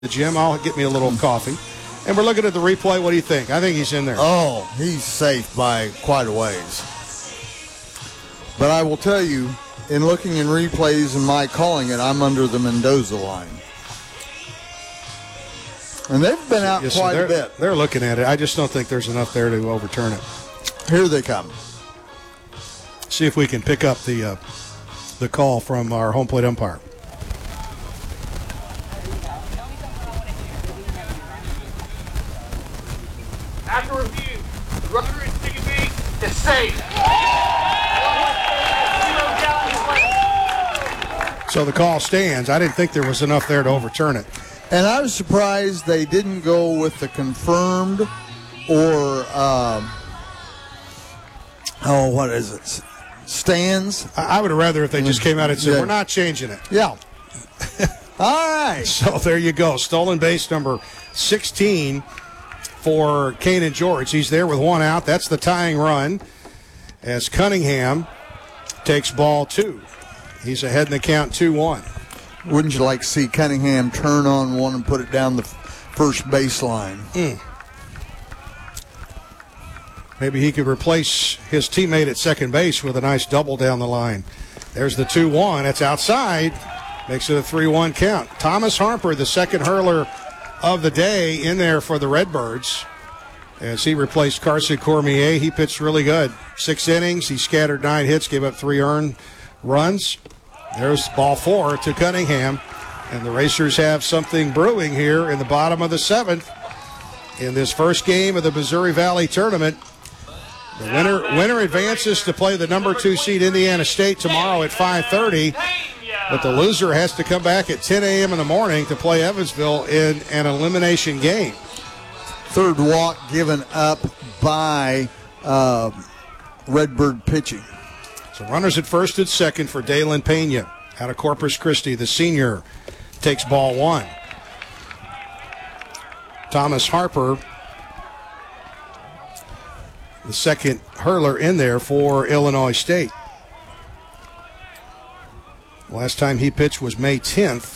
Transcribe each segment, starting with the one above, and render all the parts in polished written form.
the gym. I'll get me a little coffee. And we're looking at the replay. What do you think? I think he's in there. Oh, he's safe by quite a ways. But I will tell you, in looking in replays and my calling it, I'm under the Mendoza line. And they've been out quite a bit. They're looking at it. I just don't think there's enough there to overturn it. Here they come. See if we can pick up the call from our home plate umpire. After review, runner at second base is safe. So the call stands. I didn't think there was enough there to overturn it. And I was surprised they didn't go with the confirmed or, what is it? Stands. I would have rather if they just came out and said, we're not changing it. Yeah. All right. So there you go. Stolen base number 16 for Kanan George. He's there with one out. That's the tying run as Cunningham takes ball 2. He's ahead in the count 2-1. Wouldn't you like to see Cunningham turn on one and put it down the first baseline? Maybe he could replace his teammate at second base with a nice double down the line. There's the 2-1. That's outside. Makes it a 3-1 count. Thomas Harper, the second hurler of the day, in there for the Redbirds as he replaced Carson Cormier. He pitched really good. 6 innings. He scattered 9 hits, gave up 3 earned runs. There's ball 4 to Cunningham. And the Racers have something brewing here in the bottom of the 7th in this first game of the Missouri Valley Tournament. The winner advances to play the number 2 seed Indiana State tomorrow at 5:30. But the loser has to come back at 10 a.m. in the morning to play Evansville in an elimination game. Third walk given up by Redbird pitching. So runners at first and second for Dalen Pena out of Corpus Christi. The senior takes ball 1. Thomas Harper, the second hurler in there for Illinois State. Last time he pitched was May 10th.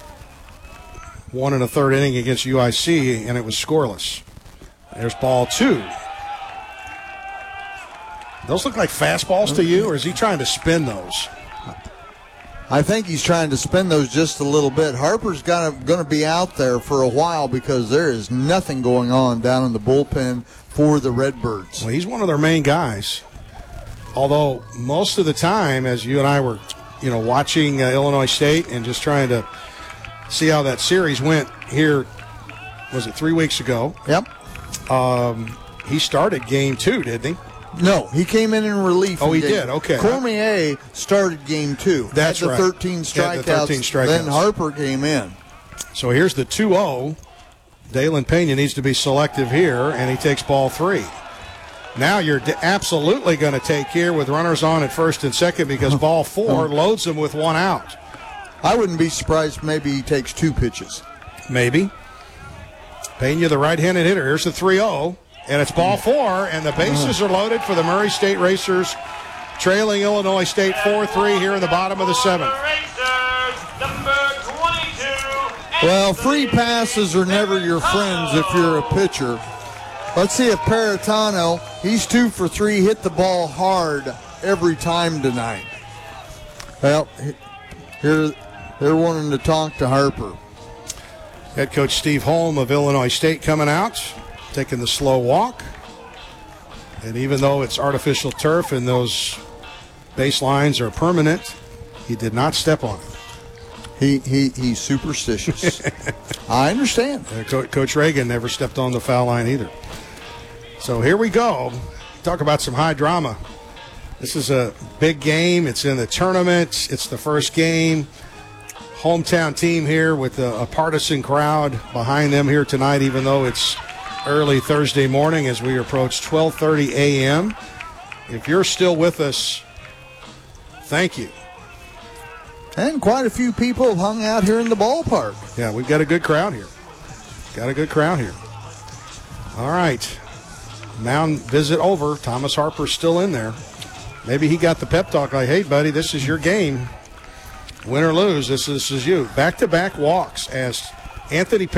1 1/3 inning against UIC, and it was scoreless. There's ball 2. Those look like fastballs to you, or is he trying to spin those? I think he's trying to spin those just a little bit. Harper's going to be out there for a while because there is nothing going on down in the bullpen for the Redbirds. Well, he's one of their main guys. Although most of the time, as you and I were watching Illinois State and just trying to see how that series went here, was it 3 weeks ago? Yep. He started game 2, didn't he? No, he came in relief. Oh, he did? Okay. Cormier started game 2. That's right. 13 strikeouts. Then Harper came in. So here's the 2-0. Dalen Pena needs to be selective here, and he takes ball 3. Now you're absolutely going to take here with runners on at first and second because ball 4 loads him with 1 out. I wouldn't be surprised maybe he takes 2 pitches. Maybe. Pena, the right-handed hitter. Here's the 3-0, and it's ball 4, and the bases are loaded for the Murray State Racers, trailing Illinois State 4-3 here in the bottom of the 7th. Well, free passes are never your friends if you're a pitcher. Let's see if Paratano, he's 2 for 3, hit the ball hard every time tonight. Well, here they're wanting to talk to Harper. Head coach Steve Holm of Illinois State coming out, taking the slow walk. And even though it's artificial turf and those baselines are permanent, he did not step on it. He's superstitious. I understand. Coach Reagan never stepped on the foul line either. So here we go. Talk about some high drama. This is a big game. It's in the tournament. It's the first game. Hometown team here with a partisan crowd behind them here tonight, even though it's early Thursday morning as we approach 12:30 a.m. If you're still with us, thank you. And quite a few people have hung out here in the ballpark. Yeah, we've got a good crowd here. All right. Mound visit over. Thomas Harper's still in there. Maybe he got the pep talk like, hey, buddy, this is your game. Win or lose, this is you. Back-to-back walks as Anthony